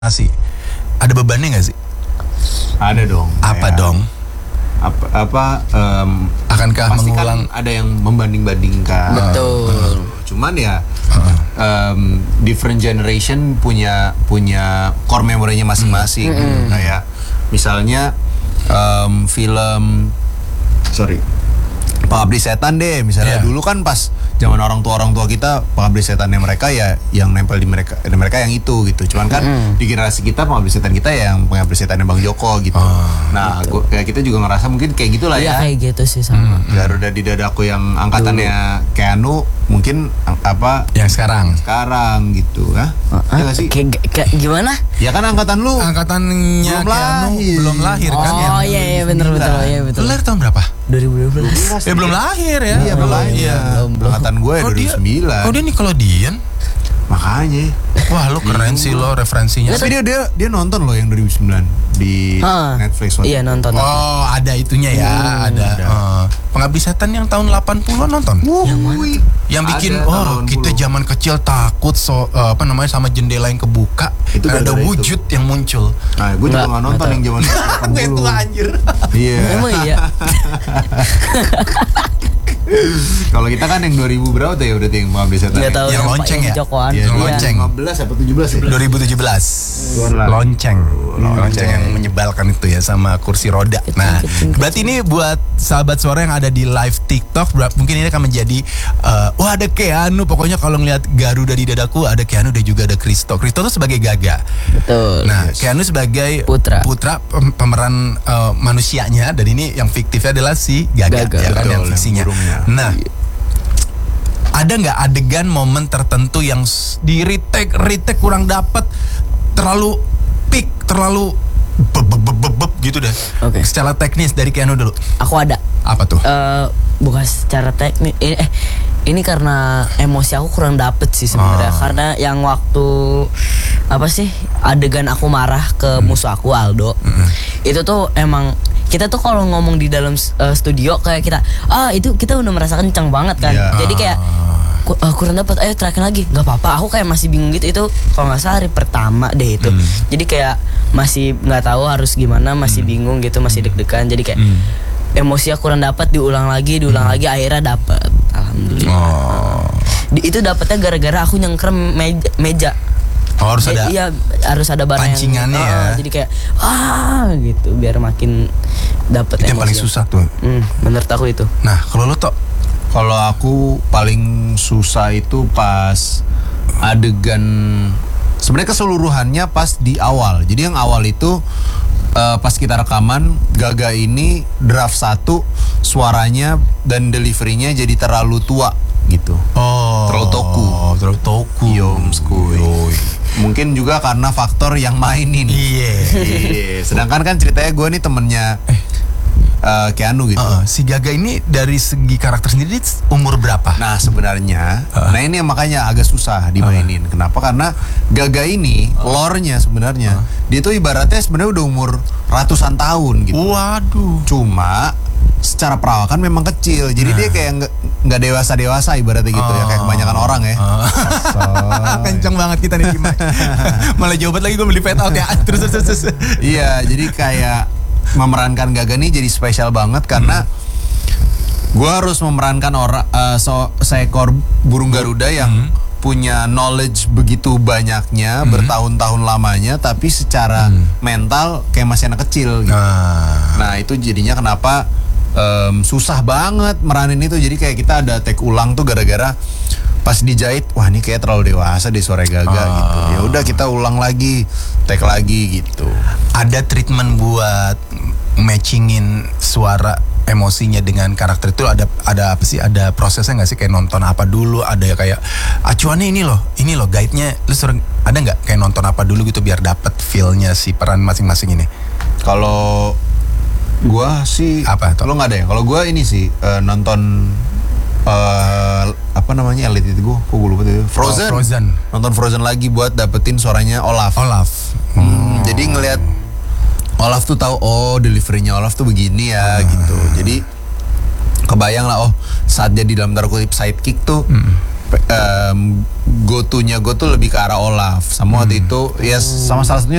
Masih ada bebannya nggak sih? Ada dong. Apa dong? Akankah pasti mengulang? kan ada yang membanding-bandingkan. Betul. Cuman ya different generation punya core memory-nya masing-masing. Kayak misalnya film Pengabdi Setan deh misalnya. Yeah. Dulu kan pas zaman orang tua kita Pengabdi Setannya mereka ya yang nempel di mereka yang itu gitu. Cuman kan di generasi kita Pengabdi Setan kita yang Pengabdi Setannya Bang Joko gitu. Nah kayak kita juga ngerasa mungkin kayak gitulah Iya ya. kayak gitu sih sama. Garuda di dadaku yang angkatannya Keanu mungkin Yang sekarang? sekarang gitu ya. Ya nggak sih? Kayak gimana? Ya kan angkatan lu Angkatannya Belum Keanu lahir. belum lahir kan? Oh iya bener ya Lu betul. lahir tahun berapa? 2012. Ya belum lahir ya? Iya belum lahir. Iya. Angkatan gue ya Oh, dia 2009. Oh dia Nickelodeon? Makanya. Wah lu keren sih lo referensinya. Tapi dia nonton loh yang 2009 di Netflix waktu Iya itu. nonton. Oh ada itunya ya, ada. Pengabdi Setan yang tahun 80-an nonton? Yang mana tuh? Yang bikin Ada, tahun kita 80. zaman kecil takut sama jendela yang kebuka Itu karena ada gara-gara wujud yang muncul. Nah, gue juga Nggak nggak nonton tahu. yang zaman 80. Anjir. Iya. Emang iya. Kalau kita kan yang 2000 berapa tuh ya udah yang Pengabdi Setan. Nggak tahu Yang lonceng ya? Jokoan. Iya, Yang Iya. lonceng. 15 apa 17 ya? 2017 lonceng yang menyebalkan itu ya sama kursi roda. Nah, berarti ini buat sahabat suara yang ada di live TikTok, mungkin ini akan menjadi wah ada Keanu. Pokoknya kalau ngeliat Garuda di dadaku ada Keanu dan juga ada Kristo. Kristo tuh sebagai Gaga. Betul. Nah, Keanu sebagai Putra. pemeran manusianya, dan ini yang fiktifnya adalah si Gaga, Gaga. ya kan, Betul, yang fiksinya. yang burungnya. Nah, ada nggak adegan momen tertentu yang di retake kurang dapet, terlalu peak, terlalu beb gitu deh. Oke. Secara teknis dari Keanu dulu. Aku ada. Apa tuh? Bukan secara teknik. Ini karena emosi aku kurang dapet sih sebenarnya. Karena yang waktu adegan aku marah ke musuh aku Aldo. Itu tuh emang kita tuh kalau ngomong di dalam studio kayak itu kita udah merasa kencang banget kan. Iya. Jadi kayak kurang dapat, ayo terakhir lagi. Nggak apa-apa, aku kayak masih bingung gitu. Itu kalau nggak salah hari pertama deh itu. Jadi kayak masih nggak tahu harus gimana, masih bingung gitu, masih deg-degan. Jadi kayak emosi aku kurang dapat, diulang lagi, akhirnya dapet. Alhamdulillah. Itu dapetnya gara-gara aku nyengkrem meja. Oh, harus ada. Iya, harus ada barang pancingannya ya. Jadi kayak gitu biar makin dapet Itu yang paling emosi. susah tuh. Menurut aku itu. Nah, kalau lo Tok? Kalau aku paling susah itu pas adegan, sebenarnya keseluruhannya pas di awal. Jadi yang awal itu pas kita rekaman Gaga ini draft 1 suaranya dan deliverynya jadi terlalu tua gitu. Terlalu toku. Terlalu toku. Yomskuy. Mungkin juga karena faktor yang mainin. Iya. Sedangkan kan ceritanya gue nih temennya Keanu gitu. Si Gaga ini dari segi karakter sendiri umur berapa? Nah sebenarnya, nah ini yang makanya agak susah dimainin. Kenapa? Karena Gaga ini lore-nya sebenarnya dia tuh ibaratnya sebenarnya udah umur ratusan tahun gitu. Waduh. Cuma secara perawakan memang kecil, jadi dia kayak nggak dewasa ibaratnya gitu ya, kayak kebanyakan orang ya. Kenceng banget kita nih Dimai. Malah jawaban lagi gue beli fade out ya. Terus. Iya, jadi kayak memerankan Gaga nih jadi spesial banget karena gue harus memerankan seekor burung Garuda yang punya knowledge begitu banyaknya, bertahun-tahun lamanya, tapi secara mental kayak masih anak kecil gitu. Nah itu jadinya kenapa susah banget meranin itu. Jadi kayak kita ada take ulang tuh gara-gara pas dijahit, wah ini kayak terlalu dewasa deh suara Gaga gitu. Ya udah kita ulang lagi, take lagi gitu. Ada treatment buat matchingin suara emosinya dengan karakter itu, ada apa sih, ada prosesnya nggak sih, kayak nonton apa dulu, ada kayak acuannya ini loh guide-nya lu ada nggak kayak nonton apa dulu gitu biar dapet feel-nya si peran masing-masing ini? Kalau gua sih Apa tuh? lo nggak ada ya? Kalau gua ini sih nonton apa namanya Elite itu kok gue lupa itu. Frozen. Nonton Frozen lagi buat dapetin suaranya Olaf. Jadi ngelihat Olaf tuh tahu deliverynya Olaf tuh begini ya gitu. Jadi kebayang lah saat dia di dalam tanda kutip sidekick tuh go to-nya gue tuh lebih ke arah Olaf. Sama waktu itu ya sama salah satunya